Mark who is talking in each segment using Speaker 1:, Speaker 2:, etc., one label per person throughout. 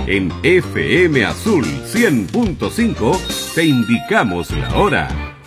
Speaker 1: En FM Azul 100.5 te indicamos la hora.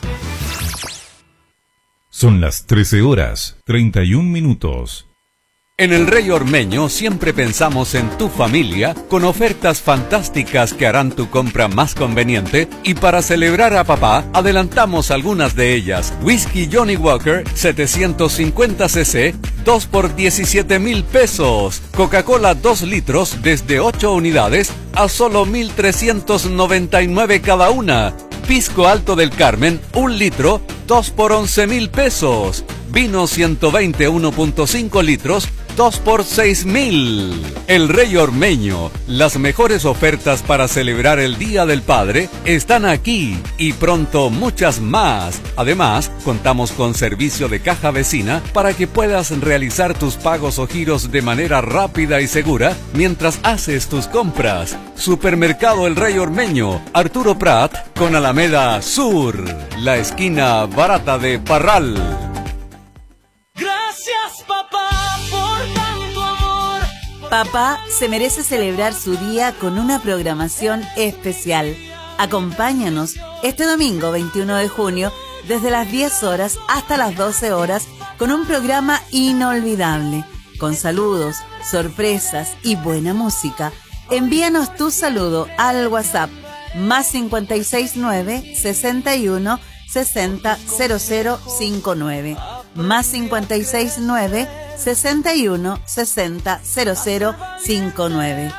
Speaker 2: Son las 13 horas, 31 minutos.
Speaker 3: En el Rey Ormeño siempre pensamos en tu familia con ofertas fantásticas que harán tu compra más conveniente, y para celebrar a papá adelantamos algunas de ellas. Whisky Johnny Walker 750 cc 2 por 17,000 pesos. Coca-Cola 2 litros desde 8 unidades a solo 1,399 cada una. Pisco Alto del Carmen 1 litro 2 por 11,000 pesos. Vino 120 1.5 litros 2 por 6,000. El Rey Ormeño, las mejores ofertas para celebrar el Día del Padre están aquí, y pronto muchas más. Además, contamos con servicio de caja vecina para que puedas realizar tus pagos o giros de manera rápida y segura mientras haces tus compras. Supermercado El Rey Ormeño, Arturo Prat con Alameda Sur, la esquina barata de Parral.
Speaker 4: Gracias, papá, por tanto amor.
Speaker 5: Papá se merece celebrar su día con una programación especial. Acompáñanos este domingo 21 de junio desde las 10 horas hasta las 12 horas con un programa inolvidable, con saludos, sorpresas y buena música. Envíanos tu saludo al WhatsApp +569 61 60 0059. +569 61 60 0059.